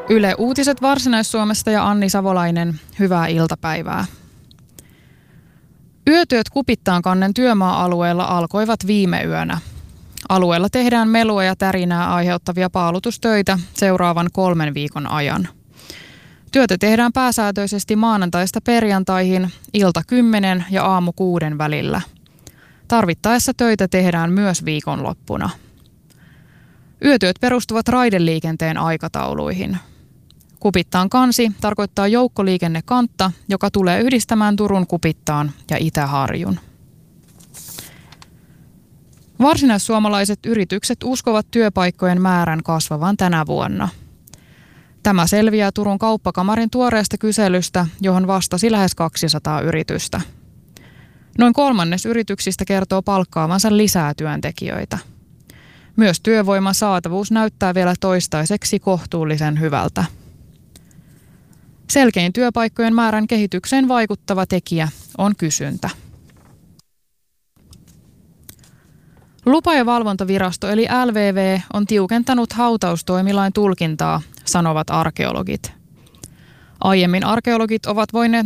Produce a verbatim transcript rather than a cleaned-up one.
Yle Uutiset Varsinais-Suomesta ja Anni Savolainen, hyvää iltapäivää. Yötyöt Kupittaankannen työmaa-alueella alkoivat viime yönä. Alueella tehdään melua ja tärinää aiheuttavia paalutustöitä seuraavan kolmen viikon ajan. Työtä tehdään pääsääntöisesti maanantaista perjantaihin ilta kymmenen ja aamu kuuden välillä. Tarvittaessa töitä tehdään myös viikonloppuna. Yötyöt perustuvat raideliikenteen aikatauluihin. Kupittaan kansi tarkoittaa joukkoliikennekantta, joka tulee yhdistämään Turun Kupittaan ja Itä-Harjun. Varsinaissuomalaiset yritykset uskovat työpaikkojen määrän kasvavan tänä vuonna. Tämä selviää Turun kauppakamarin tuoreesta kyselystä, johon vastasi lähes kaksisataa yritystä. Noin kolmannes yrityksistä kertoo palkkaavansa lisää työntekijöitä. Myös työvoiman saatavuus näyttää vielä toistaiseksi kohtuullisen hyvältä. Selkein työpaikkojen määrän kehitykseen vaikuttava tekijä on kysyntä. Lupa- ja valvontavirasto eli L V V on tiukentanut hautaustoimilain tulkintaa, sanovat arkeologit. Aiemmin arkeologit ovat voineet